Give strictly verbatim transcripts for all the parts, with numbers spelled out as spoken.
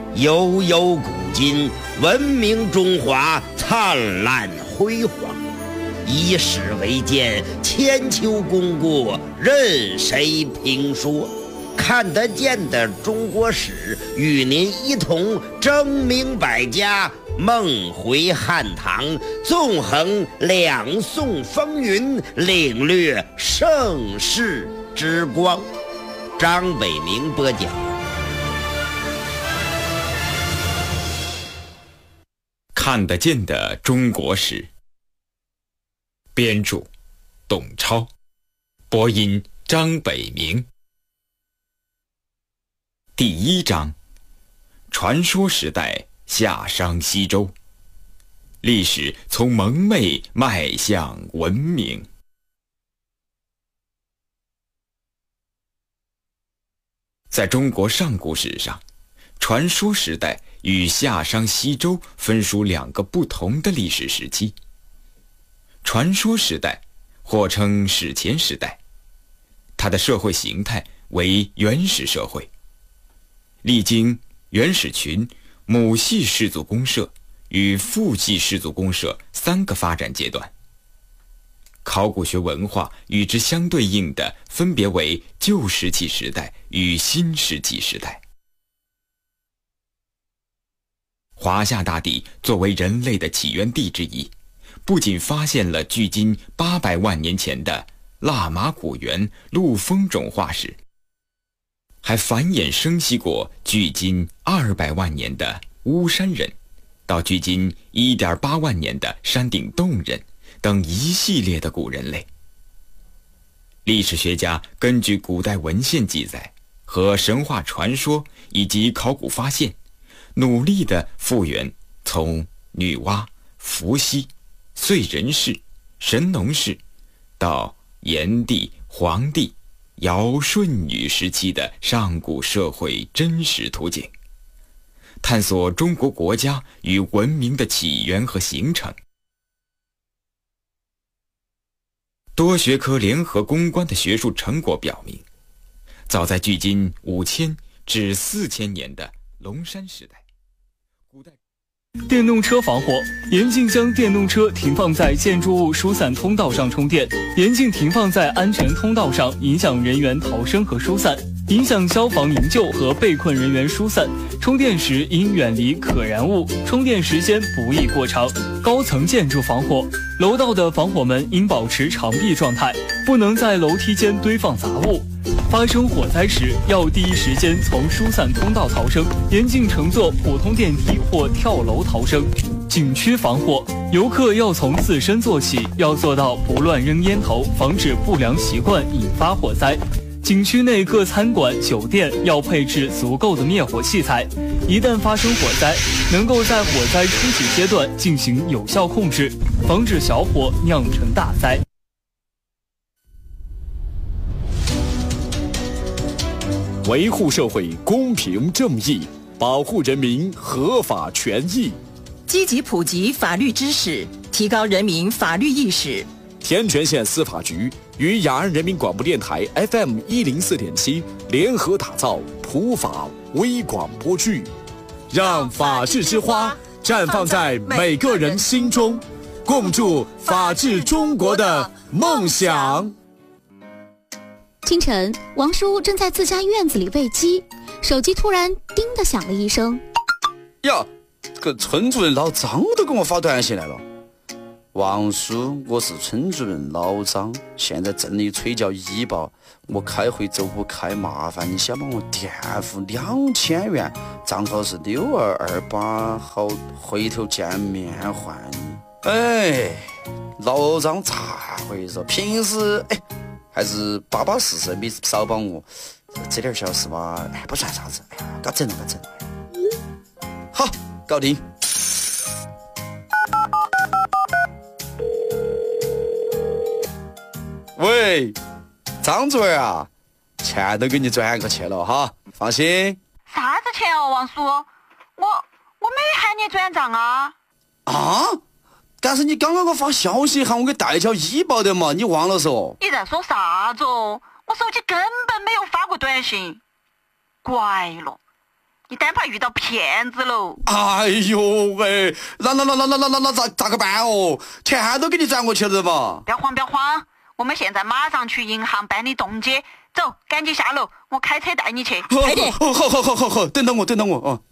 悠悠古今，文明中华灿烂辉煌。以史为鉴，千秋功过任谁评说。看得见的中国史，与您一同争鸣百家，梦回汉唐，纵横两宋风云，领略盛世之光。张北明播讲。 看得见的中国史，编著董超，播音张北明。第一章，传说时代夏商西周，历史从蒙昧迈向文明。在中国上古史上，传说时代与夏商西周分属两个不同的历史时期。传说时代或称史前时代，它的社会形态为原始社会，历经原始群、母系氏族公社与父系氏族公社三个发展阶段。考古学文化与之相对应的分别为旧石器时代与新石器时代。华夏大地作为人类的起源地之一，不仅发现了距今八百万年前的腊马古猿陆丰种化石，还繁衍生息过距今二百万年的巫山人，到距今一点八万年的山顶洞人等一系列的古人类。历史学家根据古代文献记载和神话传说以及考古发现，努力地复原从女娲、伏羲、燧人氏、神农氏到炎帝、黄帝、尧舜禹时期的上古社会真实图景，探索中国国家与文明的起源和形成。多学科联合攻关的学术成果表明，早在距今五千至四千年的龙山时代，古代电动车防火，严禁将电动车停放在建筑物疏散通道上充电，严禁停放在安全通道上，影响人员逃生和疏散，影响消防营救和被困人员疏散。充电时应远离可燃物，充电时间不宜过长。高层建筑防火，楼道的防火门应保持长闭状态，不能在楼梯间堆放杂物。发生火灾时，要第一时间从疏散通道逃生，严禁乘坐普通电梯或跳楼逃生。景区防火，游客要从自身做起，要做到不乱扔烟头，防止不良习惯引发火灾。景区内各餐馆、酒店要配置足够的灭火器材，一旦发生火灾，能够在火灾初期阶段进行有效控制，防止小火酿成大灾。 维护社会公平正义，保护人民合法权益， 积极普及法律知识，提高人民法律意识。 天全县司法局与雅安人民广播电台 F M 一零四点七联合打造普法微广播剧，让法治之花绽放在每个人心中，共筑法治中国的梦想。 清晨，王叔正在自家院子里喂鸡，手机突然叮的响了一声。 呀，这个村主任老张都给我发短信来了。王叔，我是村主任老张，现在镇里催缴医保，我开会走不开，麻烦你先帮我垫付两千元，账号是六二二八，好回头见面还你。哎，老张咋回事？平时哎还是巴巴适适，没少帮我，这点小事吧，哎不算啥子，哎呀，搞整了搞整了。好，搞定。喂，张主任啊，钱都给你转过去了哈，放心。 啥子钱哦，王叔？我我没喊你转账啊。 啊？但是你刚刚给我发消息喊我给代缴医保的嘛，你忘了嗦？ 你在说啥子哦？我手机根本没有发过短信。怪了， 你单怕遇到骗子喽。 哎呦喂，那那那那那那那那咋咋个办哦？钱都给你转过去了嘛。 不要慌不要慌，我们现在马上去银行办理冻结。走，赶紧下楼，我开车带你去。 快点！好好好好好好，等等我等等我哦。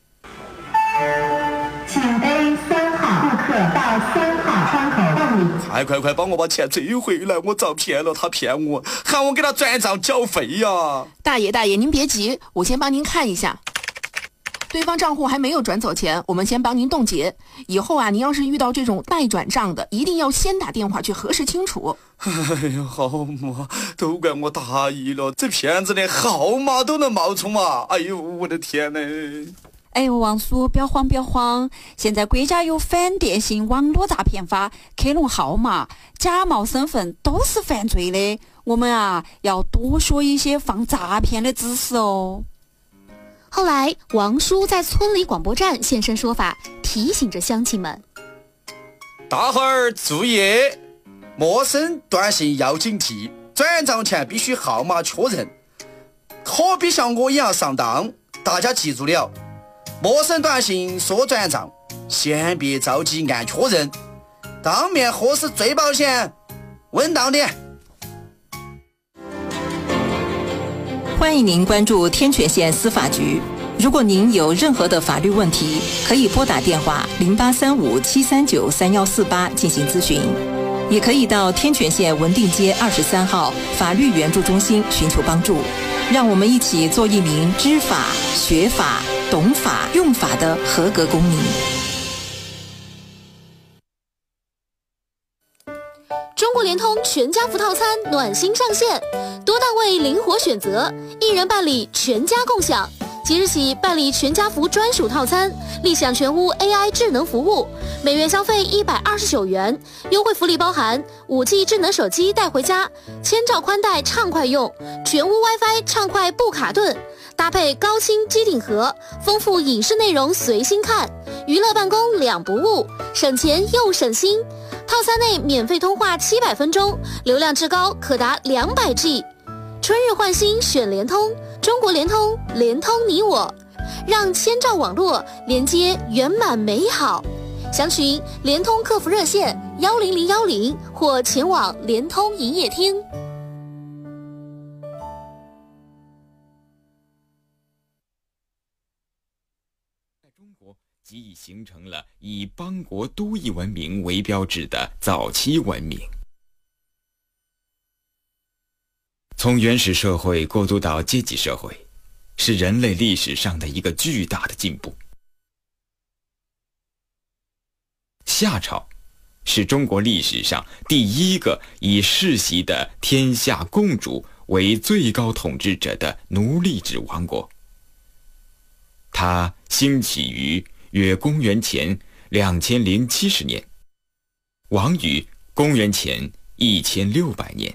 请背三号顾客到三号窗口办理。 快快快，帮我把钱追回来！我遭骗了，他骗我，喊我给他转账缴费呀！ 大爷大爷，您别急，我先帮您看一下。对方账户还没有转走钱，我们先帮您冻结。以后啊，您要是遇到这种待转账的，一定要先打电话去核实清楚。 哎呀，好嘛，都怪我大意了，这骗子连号码都能冒充啊！哎呦，我的天哪！ 哎呦，王叔，不要慌不要慌，现在国家有反电信网络诈骗法，克隆号码、假冒身份都是犯罪的。我们啊，要多说一些防诈骗的知识哦。 后来，王叔在村里广播站现身说法，提醒着乡亲们： 大伙儿注意，陌生短信要警惕，转账前必须号码确认，可别像我一样上当。大家记住了，陌生短信说转账，先别着急按确认，当面核实最保险，稳当点。 欢迎您关注天泉县司法局。如果您有任何的法律问题，可以拨打电话零八三五七三九三幺四八进行咨询，也可以到天泉县文定街二十三号法律援助中心寻求帮助。让我们一起做一名知法、学法、懂法、用法的合格公民。 中国联通全家福套餐暖心上线，多档位灵活选择，一人办理全家共享。即日起办理全家福专属套餐，立享全屋 A I 智能服务，每月消费一百二十九元，优惠福利包含 五 G 智能手机带回家，千兆宽带畅快用，全屋 WiFi 畅快不卡顿，搭配高清机顶盒，丰富影视内容随心看，娱乐办公两不误，省钱又省心。套餐内免费通话七百分钟，流量至高可达两百 G。春日换新选联通，中国联通，联通你我，让千兆网络连接圆满美好。详询联通客服热线幺零零幺零或前往联通营业厅。 在中国，即已形成了以邦国都邑文明为标志的早期文明。从原始社会过渡到阶级社会，是人类历史上的一个巨大的进步。夏朝是中国历史上第一个以世袭的天下共主为最高统治者的奴隶制王国。它兴起于约公元前两千零七十年，亡于公元前一千六百年。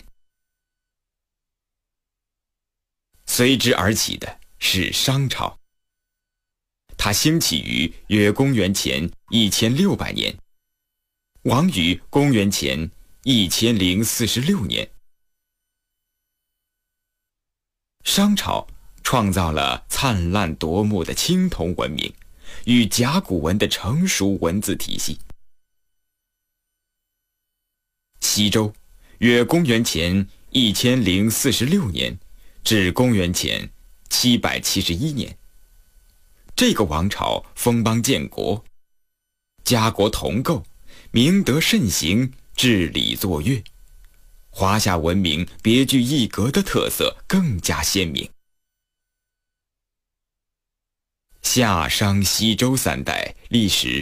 随之而起的是商朝，它兴起于约公元前一千六百年，亡于公元前一千零四十六年。商朝创造了灿烂夺目的青铜文明与甲骨文的成熟文字体系。西周约公元前一千零四十六年至公元前七百七十一年，这个王朝封邦建国，家国同构，明德慎行，治理作乐，华夏文明别具一格的特色更加鲜明。夏商西周三代历时